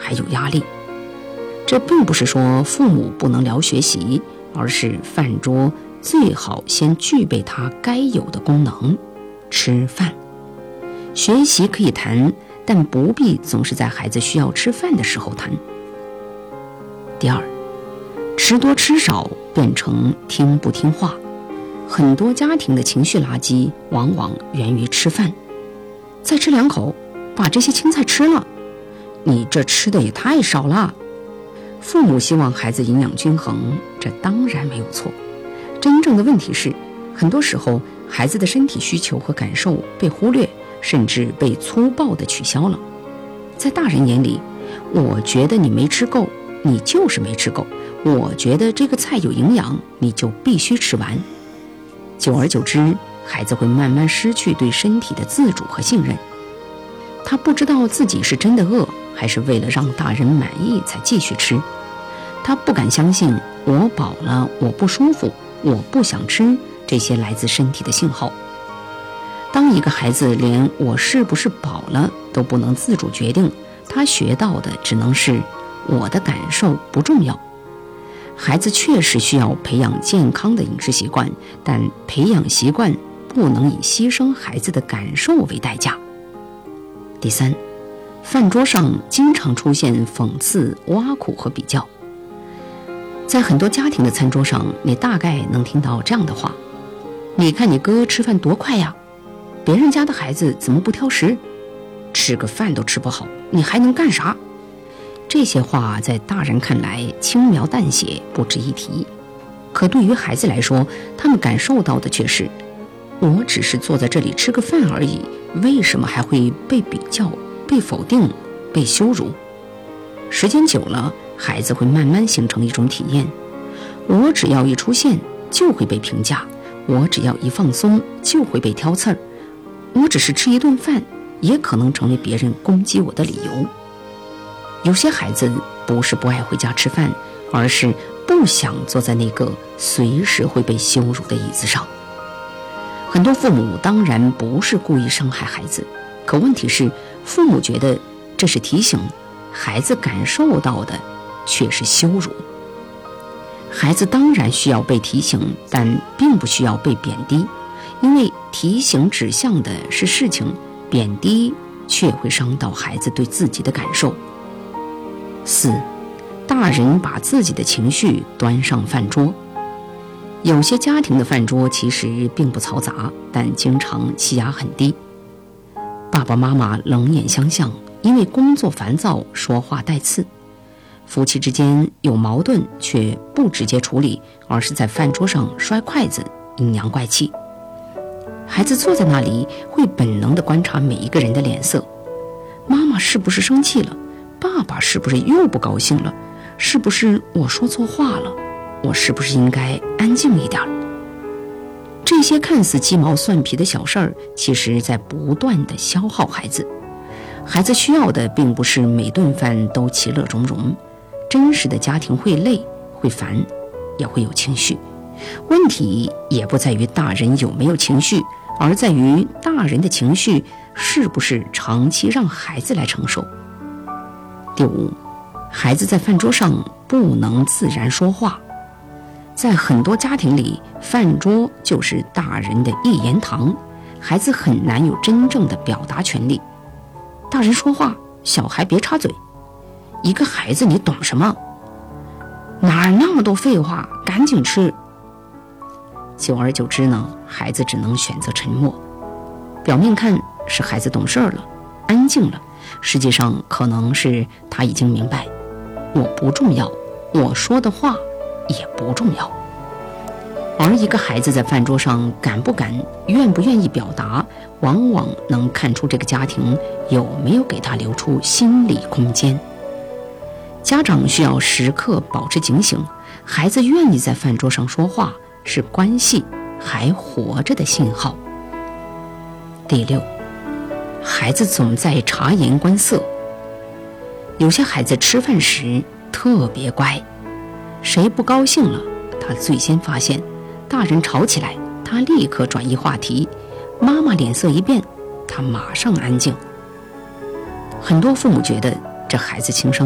还有压力。这并不是说父母不能聊学习，而是饭桌最好先具备它该有的功能，吃饭。学习可以谈，但不必总是在孩子需要吃饭的时候谈。第二，吃多吃少变成听不听话。很多家庭的情绪垃圾往往源于吃饭。再吃2口，把这些青菜吃了，你这吃的也太少了。父母希望孩子营养均衡，这当然没有错。真正的问题是，很多时候孩子的身体需求和感受被忽略，甚至被粗暴地取消了。在大人眼里，我觉得你没吃够，你就是没吃够；我觉得这个菜有营养，你就必须吃完。久而久之，孩子会慢慢失去对身体的自主和信任。他不知道自己是真的饿，还是为了让大人满意才继续吃。他不敢相信我饱了，我不舒服，我不想吃，这些来自身体的信号。当一个孩子连我是不是饱了都不能自主决定，他学到的只能是我的感受不重要。孩子确实需要培养健康的饮食习惯，但培养习惯不能以牺牲孩子的感受为代价。第三，饭桌上经常出现讽刺、挖苦和比较。在很多家庭的餐桌上，你大概能听到这样的话：你看你哥吃饭多快呀，别人家的孩子怎么不挑食？吃个饭都吃不好，你还能干啥？这些话在大人看来轻描淡写，不值一提，可对于孩子来说，他们感受到的却是：我只是坐在这里吃个饭而已，为什么还会被比较、被否定、被羞辱？时间久了，孩子会慢慢形成一种体验：我只要一出现就会被评价，我只要一放松就会被挑刺儿，我只是吃一顿饭也可能成为别人攻击我的理由。有些孩子不是不爱回家吃饭，而是不想坐在那个随时会被羞辱的椅子上。很多父母当然不是故意伤害孩子，可问题是，父母觉得这是提醒，孩子感受到的却是羞辱。孩子当然需要被提醒，但并不需要被贬低，因为提醒指向的是事情，贬低却会伤到孩子对自己的感受。4. 大人把自己的情绪端上饭桌。有些家庭的饭桌其实并不嘈杂，但经常气压很低。爸爸妈妈冷眼相向，因为工作烦躁，说话带刺。夫妻之间有矛盾，却不直接处理，而是在饭桌上摔筷子，阴阳怪气。孩子坐在那里，会本能地观察每一个人的脸色。妈妈是不是生气了？爸爸是不是又不高兴了？是不是我说错话了？我是不是应该安静一点？这些看似鸡毛蒜皮的小事儿，其实在不断地消耗孩子。孩子需要的并不是每顿饭都其乐融融，真实的家庭会累、会烦，也会有情绪。问题也不在于大人有没有情绪，而在于大人的情绪是不是长期让孩子来承受。第5，孩子在饭桌上不能自然说话。在很多家庭里，饭桌就是大人的一言堂，孩子很难有真正的表达权利。大人说话，小孩别插嘴。一个孩子你懂什么？哪那么多废话，赶紧吃。久而久之呢，孩子只能选择沉默。表面看是孩子懂事了，安静了，实际上可能是他已经明白，我不重要，我说的话也不重要。而一个孩子在饭桌上敢不敢、愿不愿意表达，往往能看出这个家庭有没有给他留出心理空间。家长需要时刻保持警醒，孩子愿意在饭桌上说话，是关系还活着的信号。第6，孩子总在察言观色。有些孩子吃饭时特别乖，谁不高兴了，他最先发现。大人吵起来，他立刻转移话题；妈妈脸色一变，他马上安静。很多父母觉得这孩子情商